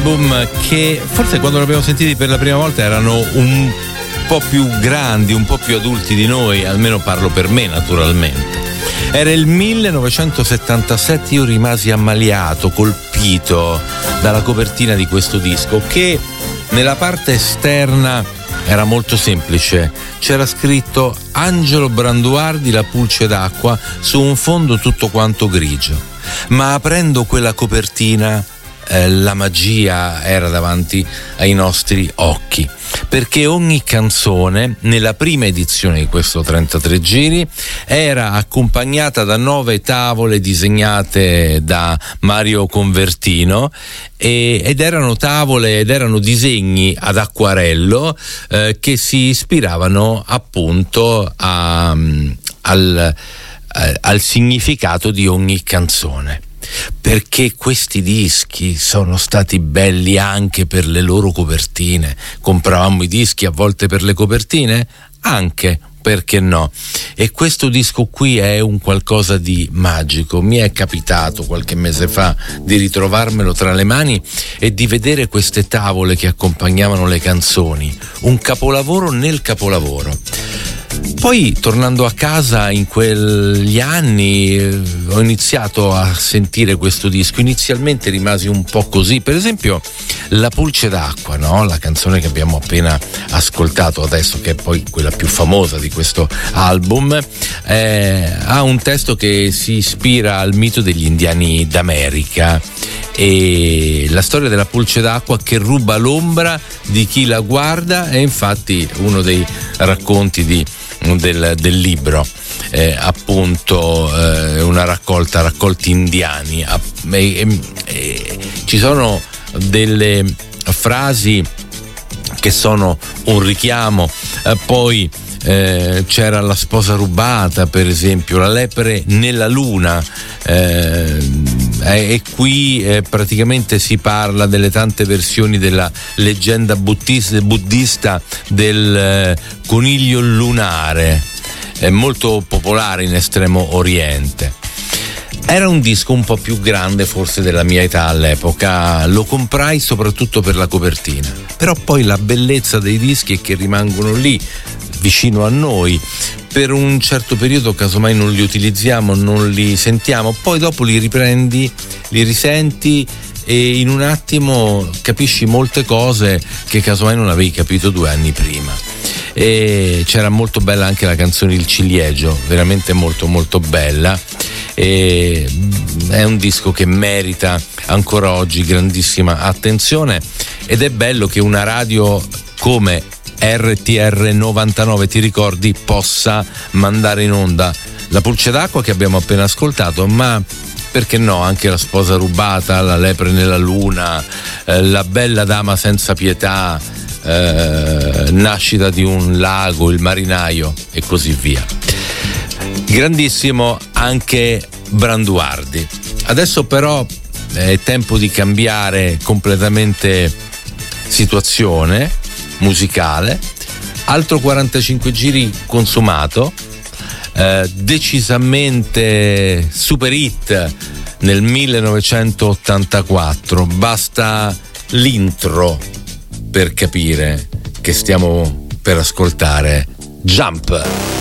album che forse quando l'abbiamo sentiti per la prima volta erano un po' più grandi, un po' più adulti di noi, almeno parlo per me naturalmente. Era il 1977, io rimasi ammaliato, colpito dalla copertina di questo disco che nella parte esterna era molto semplice, c'era scritto Angelo Branduardi, La pulce d'acqua, su un fondo tutto quanto grigio, ma aprendo quella copertina la magia era davanti ai nostri occhi, perché ogni canzone nella prima edizione di questo 33 giri era accompagnata da 9 tavole disegnate da Mario Convertino ed erano tavole ed erano disegni ad acquarello che si ispiravano appunto al significato di ogni canzone. Perché questi dischi sono stati belli anche per le loro copertine. Compravamo i dischi a volte per le copertine? Anche, perché no? E questo disco qui è un qualcosa di magico. Mi è capitato qualche mese fa di ritrovarmelo tra le mani e di vedere queste tavole che accompagnavano le canzoni, un capolavoro nel capolavoro. Poi tornando a casa in quegli anni ho iniziato a sentire questo disco. Inizialmente rimasi un po' così, per esempio La pulce d'acqua, no? La canzone che abbiamo appena ascoltato adesso, che è poi quella più famosa di questo album, ha un testo che si ispira al mito degli indiani d'America e la storia della pulce d'acqua che ruba l'ombra di chi la guarda è infatti uno dei racconti del libro, appunto una raccolti indiani. Ci sono delle frasi che sono un richiamo, poi c'era la sposa rubata, per esempio, la lepre nella luna, e qui praticamente si parla delle tante versioni della leggenda buddista del coniglio lunare, molto popolare in Estremo Oriente. Era un disco un po' più grande forse della mia età all'epoca, lo comprai soprattutto per la copertina, però poi la bellezza dei dischi è che rimangono lì vicino a noi per un certo periodo, casomai non li utilizziamo, non li sentiamo, poi dopo li riprendi, li risenti e in un attimo capisci molte cose che casomai non avevi capito 2 anni prima. E c'era molto bella anche la canzone Il ciliegio, veramente molto molto bella, e è un disco che merita ancora oggi grandissima attenzione ed è bello che una radio come RTR 99, ti ricordi, possa mandare in onda La pulce d'acqua che abbiamo appena ascoltato, ma perché no anche La sposa rubata, La lepre nella luna, La bella dama senza pietà, Nascita di un lago, Il marinaio e così via. Grandissimo anche Branduardi. Adesso però è tempo di cambiare completamente situazione musicale. Altro 45 giri consumato, decisamente super hit nel 1984. Basta l'intro per capire che stiamo per ascoltare Jump.